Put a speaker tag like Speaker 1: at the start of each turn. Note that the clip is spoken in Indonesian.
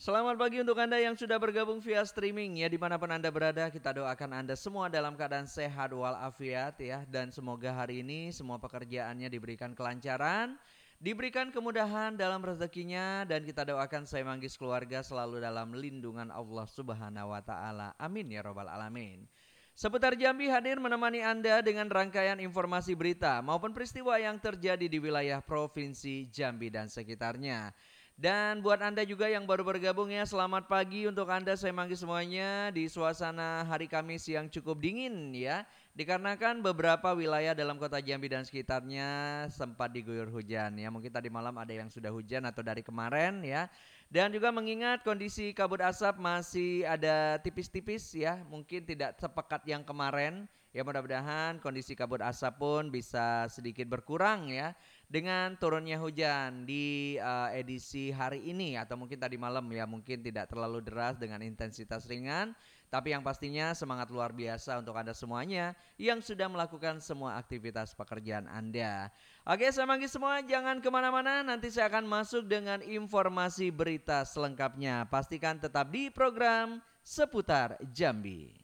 Speaker 1: Selamat pagi untuk Anda yang sudah bergabung via streaming ya dimanapun Anda berada. Kita doakan Anda semua dalam keadaan sehat walafiat ya. Dan semoga hari ini semua pekerjaannya diberikan kelancaran, diberikan kemudahan dalam rezekinya. Dan kita doakan saya manggis keluarga selalu dalam lindungan Allah Subhanahu wa Ta'ala. Amin ya Robbal 'Alamin. Seputar Jambi hadir menemani Anda dengan rangkaian informasi berita maupun peristiwa yang terjadi di wilayah Provinsi Jambi dan sekitarnya. Dan buat Anda juga yang baru bergabung ya, selamat pagi untuk Anda saya manggil semuanya di suasana hari Kamis yang cukup dingin ya. Dikarenakan beberapa wilayah dalam kota Jambi dan sekitarnya sempat diguyur hujan ya. Mungkin tadi malam ada yang sudah hujan atau dari kemarin ya. Dan juga mengingat kondisi kabut asap masih ada tipis-tipis ya, mungkin tidak sepekat yang kemarin. Ya mudah-mudahan kondisi kabut asap pun bisa sedikit berkurang ya dengan turunnya hujan di edisi hari ini atau mungkin tadi malam ya, mungkin tidak terlalu deras dengan intensitas ringan, tapi yang pastinya semangat luar biasa untuk Anda semuanya yang sudah melakukan semua aktivitas pekerjaan Anda. Oke, saya manggil semua jangan kemana-mana, nanti saya akan masuk dengan informasi berita selengkapnya. Pastikan tetap di program Seputar Jambi.